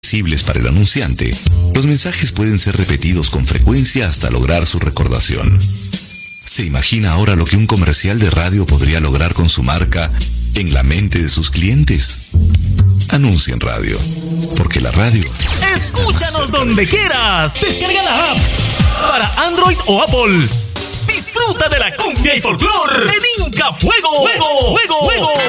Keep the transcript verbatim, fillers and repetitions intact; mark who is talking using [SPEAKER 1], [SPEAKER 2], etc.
[SPEAKER 1] accesibles para el anunciante, los mensajes pueden ser repetidos con frecuencia hasta lograr su recordación. ¿Se imagina ahora lo que un comercial de radio podría lograr con su marca en la mente de sus clientes? Anuncia en radio, porque la radio...
[SPEAKER 2] ¡Escúchanos donde quieras! Descarga la app para Android o Apple. Disfruta de la cumbia y folclor en Inca Fuego. ¡Fuego! ¡Fuego! ¡Fuego!